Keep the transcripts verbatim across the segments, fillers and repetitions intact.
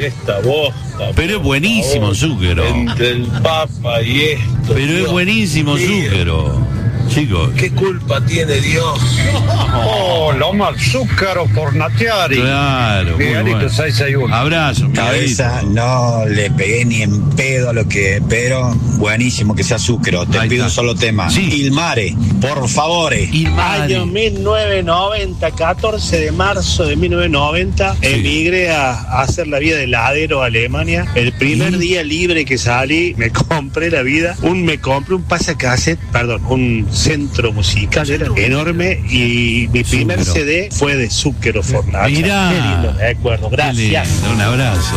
esta bosta. Pero es buenísimo, Zúquero. Entre el Papa y esto. Pero Dios es buenísimo, mío. Zúquero. Chicos. ¿Qué culpa tiene Dios? Oh, Loma Zúcaro por Natiari. Claro. Miguelito Bueno. seis seis uno. Abrazo, Cabeza, Miguelito. no le pegué ni en pedo a lo que, pero buenísimo que sea Zúcaro. Te Ahí pido está. un solo tema. Sí. Ilmare, por favore. Año mil novecientos noventa, catorce de marzo de mil novecientos noventa, Sí. emigré a, a hacer la vida de heladero a Alemania. El primer ¿Y? día libre que salí, me compré la vida, un me compré un pasacassette, perdón, un centro musical, era enorme, y mi primer Zúquero. C D fue de Zúquero Fornacha. Mirá. Qué lindo, de acuerdo, Qué gracias. lindo, un abrazo.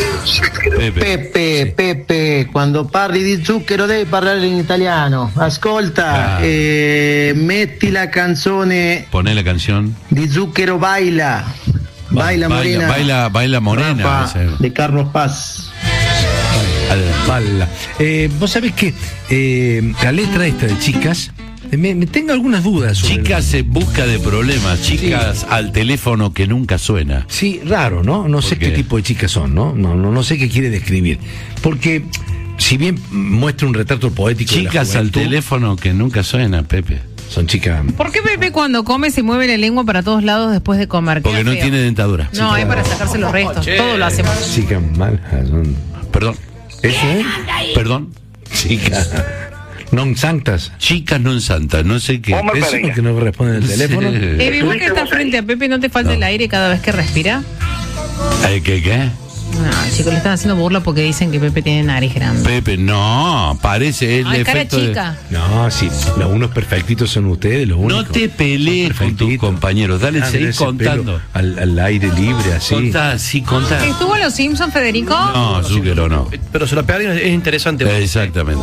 Pepe. Pepe, Pepe, quando parli di zucchero devi parlare in italiano. Ascolta, Ah. eh, metti la canzone Poné la canción. di Zucchero Baila. Baila, Baila, Morena. baila, baila Morena. Rapa ese. de Carlos Paz. Adelante. Bala. Eh, Vos sabés que eh, la letra esta de Chicas, eh, me, me tengo algunas dudas sobre Chicas en busca de problemas, chicas al teléfono que nunca suena. Sí, raro, ¿no? No sé qué? qué tipo de chicas son, ¿no? No, no, no sé qué quiere describir. Porque, si bien muestra un retrato poético de la Chicas al juventud, teléfono que nunca suena, Pepe. son chicas. ¿Por qué Pepe cuando come se mueve la lengua para todos lados después de comer? Porque Queda no feo. tiene dentadura. No, es para sacarse los restos. Todo lo hacemos. Chicas malas. Son... Perdón, ¿Eso es? perdón. Chicas. Non santas. Chicas non santas, no sé qué. Omar ¿Eso Pereira. porque no responden el teléfono? Sí. Evi, vos que estás frente a Pepe, ¿no te falta No. el aire cada vez que respira? Eh, ¿Qué, qué? No, chicos, le están haciendo burla porque dicen que Pepe tiene nariz grande. Pepe, no, parece el Ay, cara efecto de- chica. No, sí. Los unos perfectitos son ustedes, los únicos. No te pelees con tus Perfectito. compañeros, dale, Ah, seguí ese contando. pelo Al, al aire libre, así. Contá, sí, contá. ¿Estuvo en Los Simpsons, Federico? No, Zúquero no. Pero se la pegaron, es interesante. Exactamente.